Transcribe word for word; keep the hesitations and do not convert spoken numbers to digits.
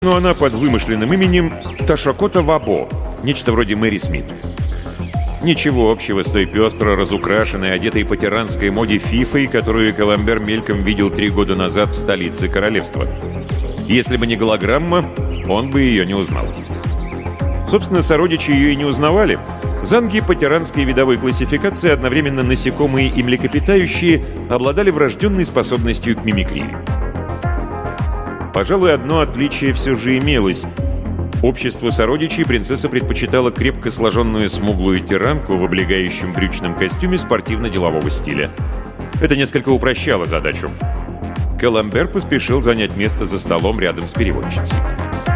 но она под вымышленным именем Ташакота Вабо, нечто вроде Мэри Смит. Ничего общего с той пестро разукрашенной, одетой по тиранской моде фифой, которую Коламбер мельком видел три года назад в столице королевства. Если бы не голограмма, он бы ее не узнал. Собственно, сородичи ее и не узнавали. Занги по тиранской видовой классификации, одновременно насекомые и млекопитающие, обладали врожденной способностью к мимикрии. Пожалуй, одно отличие все же имелось. Обществу сородичей принцесса предпочитала крепко сложенную смуглую тиранку в облегающем брючном костюме спортивно-делового стиля. Это несколько упрощало задачу. Коламбер поспешил занять место за столом рядом с переводчицей.